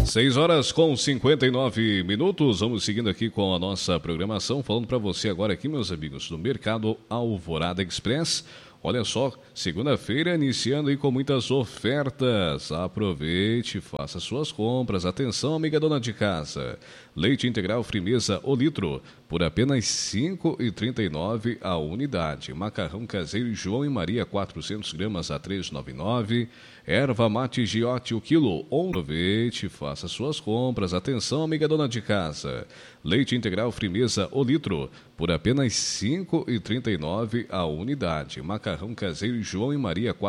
6h59. Vamos seguindo aqui com a nossa programação, falando para você agora aqui, meus amigos, do Mercado Alvorada Express. Olha só, segunda-feira iniciando aí com muitas ofertas. Aproveite, faça suas compras. Atenção, amiga dona de casa. Leite integral Frimeza o litro, por apenas R$ 5,39 a unidade. Macarrão caseiro João e Maria, 400 gramas a R$ 3,99. Erva mate Giote o quilo. Aproveite, faça suas compras. Atenção, amiga dona de casa. Leite integral Frimeza o litro, por apenas R$ 5,39 a unidade. Macarrão caseiro João e Maria,